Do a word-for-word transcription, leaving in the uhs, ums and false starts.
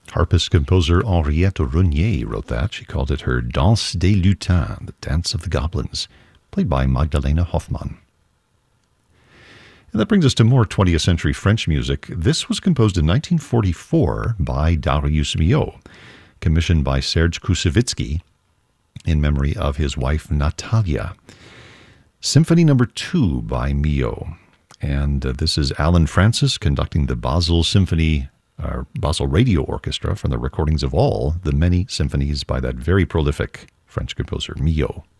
Harpist composer Henriette Renier wrote that. She called it her Danse des Lutins, the Dance of the Goblins, played by Magdalena Hoffmann. And that brings us to more twentieth century French music. This was composed in nineteen forty-four by Darius Milhaud, commissioned by Serge Koussevitzky in memory of his wife Natalia. Symphony Number Two by Milhaud. And uh, this is Alan Francis conducting the Basel Symphony uh, Basel Radio Orchestra from the recordings of all the many symphonies by that very prolific French composer Milhaud.